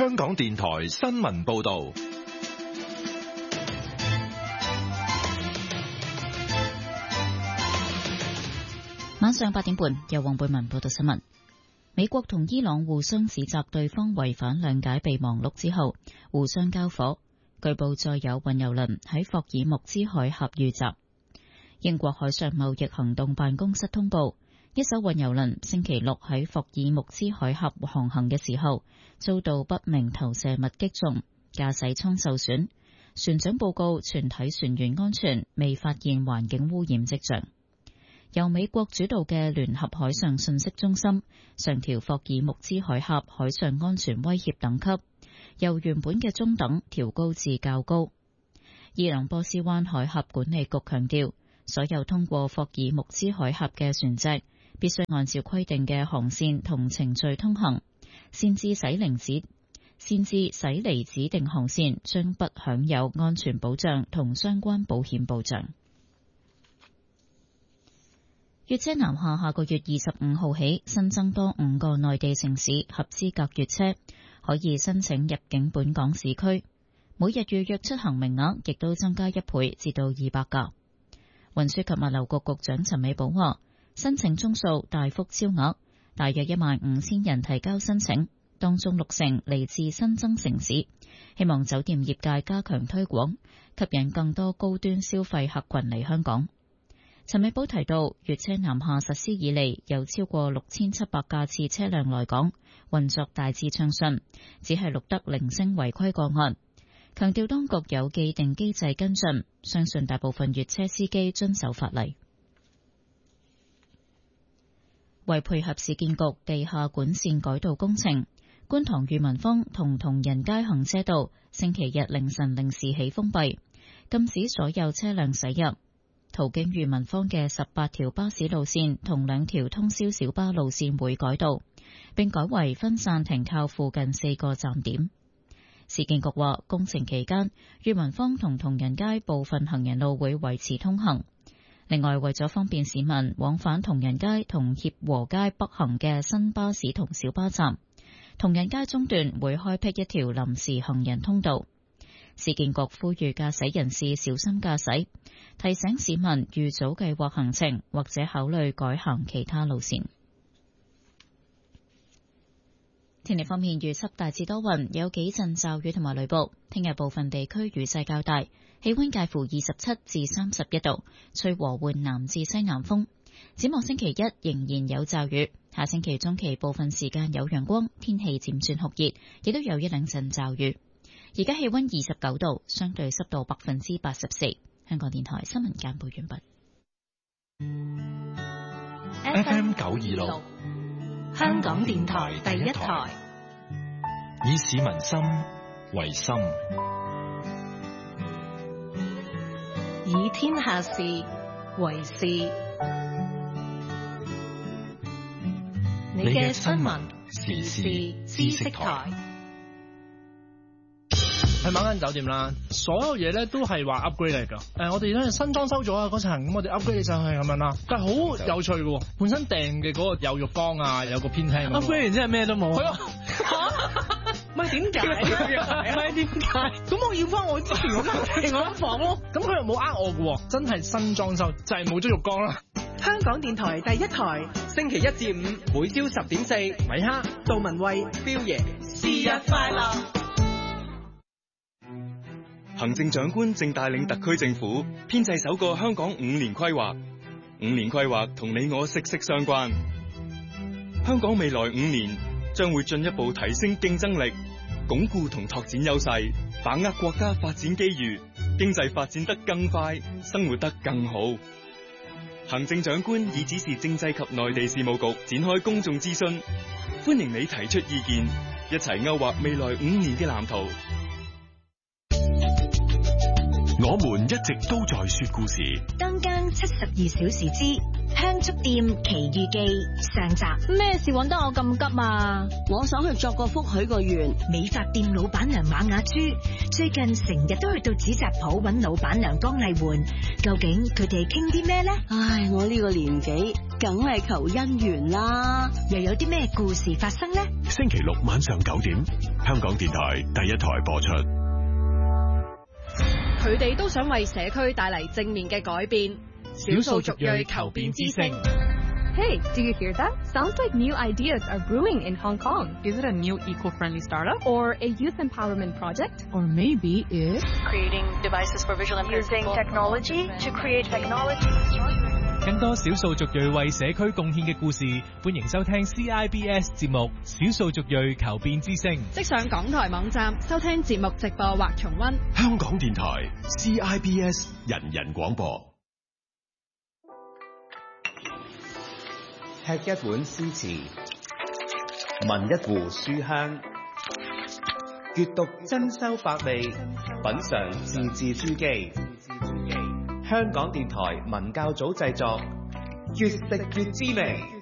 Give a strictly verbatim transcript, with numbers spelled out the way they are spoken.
香港電台新聞報道。 晚上八點半，由黃貝文報道新聞。美國同伊朗互相指責對方違反諒解備忘錄之後，互相交火。據報再有運油輪喺霍爾木茲海峽遇襲。英國海上貿易行動辦公室通報，一艘運油輪星期六喺霍爾木茲海峽航行嘅時候，遭到不明投射物擊中，駕駛艙受損。船長報告全體船員安全，未發現環境污染跡象。由美國主導嘅聯合海上信息中心上調霍爾木茲海峽海上安全威脅等級，由原本嘅中等調高至較高。伊朗波斯灣海峽管理局強調，所有通過霍爾木茲海峽嘅船隻必須按照規定嘅航線同程序通行，擅自駛離指擅自駛離指定航線將不享有安全保障同相關保險保障。粵車南下下個月二十五號起新增多五個內地城市合資格粵車可以申請入境本港市區，每日預約出行名額亦都增加一倍至到二百架。運輸及物流局局長陳美寶話，申請宗數大幅超額，大約一萬五千人提交申請，當中六成嚟自新增城市，希望酒店業界加強推廣，吸引更多高端消費客群嚟香港。陳美寶提到，粵車南下實施以嚟，有超過六千七百架次車輛來港，運作大致暢順，只係錄得零星違規個案。強調當局有既定機制跟進，相信大部分粵車司機遵守法例。為配合市建局地下管線改道工程，觀塘裕民坊同同仁街行車道星期日凌晨零時起封閉，禁止所有車輛駛入。途經裕民坊嘅十八條巴士路線同兩條通宵小巴路線會改道，並改為分散停靠附近四個站點。市建局話，工程期間裕民坊同同仁街部分行人路會維持通行。另外，為咗方便市民往返同仁街同協和街北行嘅新巴士同小巴站，同仁街中段會開闢一條臨時行人通道。市建局呼籲駕駛人士小心駕駛，提醒市民預早計劃行程或者考慮改行其他路線。天氣方面，預測大致多雲，有幾陣驟雨同埋雷暴。聽日部分地區雨勢較大，氣溫介乎二十七至三十一度，吹和緩南至西南風。展望星期一仍然有驟雨，下星期中期部分時間有陽光，天氣漸轉酷熱，亦都有一兩陣驟雨。而家氣溫二十九度，相對濕度百分之八十四。香港電台新聞簡報完畢。 F M 九二六， 香港電台第一台， 以市民心為心， 以天下事為事。你嘅新聞時事知識台。 喺馬間酒店啦，所有嘢咧都係話 upgrade 嚟㗎。誒、呃，我哋咧新裝修咗啊嗰層，咁我哋 upgrade 上去咁樣啦。但係好有趣嘅喎，本身訂嘅嗰個有浴缸啊，有個偏廳。upgrade 完之後咩都冇。係啊，嚇！唔係點解？唔係點解？咁我要翻我之前嗰間另外間房咯。咁佢又冇呃我嘅喎，真係新裝修就係冇咗浴缸啦。 香港電台第一台，星期一至五每朝十點四，米哈、杜文蔚、彪爺，是日快樂。 行政長官正帶領特區政府編製首個香港五年規劃，五年規劃同你我息息相關。香港未來五年將會進一步提升競爭力，鞏固同拓展優勢，把握國家發展機遇，經濟發展得更快，生活得更好。行政長官已指示政制及內地事務局展開公眾諮詢，歡迎你提出意見，一齊勾畫未來五年嘅藍圖。 我們一直都在說故事。 當間七十二小時之香燭店奇遇記上集。 咩事揾得我咁急啊？ 我想去作個福許個願。 美髮店老闆娘馬雅珠最近成日都去到紙紮鋪揾老闆娘江麗媛，究竟佢哋傾啲咩呢？ 唉，我呢個年紀梗係求姻緣啦， 又有啲咩故事發生呢？ 星期六晚上九點，香港電台第一台播出。 佢哋都想為社區帶嚟正面嘅改變。少數族裔求變之聲。 Hey, do you hear that? Sounds like new ideas are brewing in Hong Kong. Is it a new eco-friendly startup? Or a youth empowerment project? Or maybe it's creating devices for visual impaired people. Using technology to create technology. 更多少數族裔為社區貢獻嘅故事，歡迎收聽 C I B S 節目《少數族裔求變之聲》。 即上港台網站收聽節目直播或重溫。 香港電台 C I B S 人人廣播。 吃一碗詩詞，聞一壺書香，閱讀珍饈百味，品嚐自治書記。香港電台文教組製作，越食越滋味。